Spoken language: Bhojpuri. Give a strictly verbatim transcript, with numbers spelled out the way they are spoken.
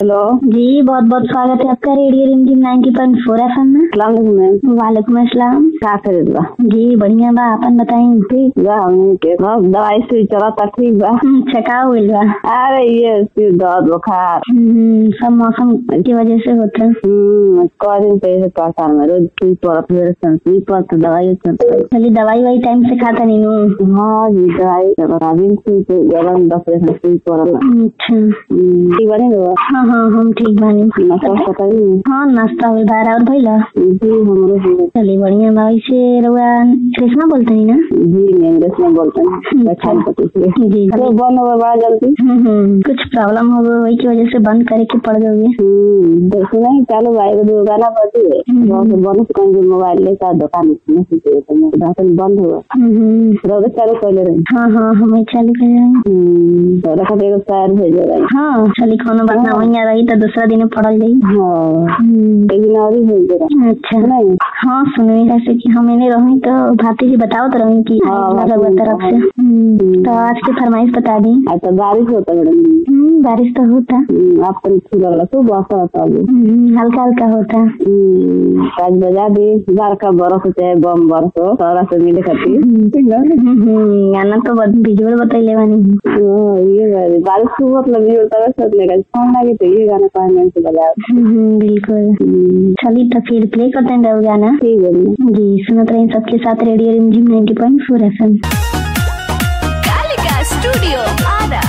हेलो जी, बहुत बहुत स्वागत है आपका रेडियो रिमझिम नाइन्टी पॉइंट फोर एफएम में। सलाम मैम। वालेकुम अस्सलाम। क्या करे बा? जी बढ़िया बा, अपन बताई। ठीक बा, हमनी के सब दवाई से चला था, ठीक बा। अच्छा, का होइल बा? अरे ये सिर दर्द बुखार हम्म, सब मौसम की वजह से होता है। हम्म कई दिन पहले परेशान में रोज सुई पड़त मेरे संसी पर तो दवाई चलता। चलिए, दवाई वाई टाइम से खाता नहीं नु? हाँ जी, दवाई चला दिन सुई तो गरम दस बजे सुई पड़त। अच्छा, ठीक बनी दवा? हाँ हाँ हम ठीक बानी। नाश्ता करी? हाँ, नाश्ता होइल बा और भइला? जी हमरो हो। चलिए बढ़िया बा। वैसे रउआ कृष्णा बोलते हैं ना? जी मैं इंग्लिश में बोलते हैं। अच्छा पति से जी तो बंद हो गया जल्दी। हम्म, कुछ प्रॉब्लम हो गई वही की वजह से बंद करे के पड़ गई। हम्म देखो नहीं चालू भाई को दो गाना बजी है बहुत बंद कर जो मोबाइल लेकर दुकान में से तो राशन बंद हुआ। हम्म, रोज चालू कर ले रहे। हाँ हाँ हमें चालू कर रहे हैं। हम्म तो रखा देगा शायर भेज रहे। हाँ चलिए, कोनो बात ना, वहीं आ रही तो दूसरा दिन पढ़ल जाई। हाँ हम्म, एक दिन और ही भेज रहा। अच्छा नहीं हाँ, सुनने जैसे कि हम इन्हें रही तो भाती जी बताओ तो रही की हाँ, तरफ से। हम्म, तो आज की फरमाइश बता दी। आज तो बारिश होता मैडम। हम्म, बारिश तो होता। आप तो छुड़ा तो बहुत होता है। हम्म, हल्का हल्का होता। हम्म आज बजा दी बार का बरस चाहे बम बरस हो सारा से मिले खाती। हम्म, गाना तो विजुअल बतैले बानी। ये बारिश को मतलब ये होता है सोचने का फोन लगी तो ये गाना पानी से बजाओ। हम्म, बिल्कुल। चलिए तो फिर प्ले करते हैं रहो गाना। ठीक है जी, सुनते रहें सबके साथ रेडियो रिमझिम नाइन्टी पॉइंट फोर एफएम। कालिका स्टूडियो आरा।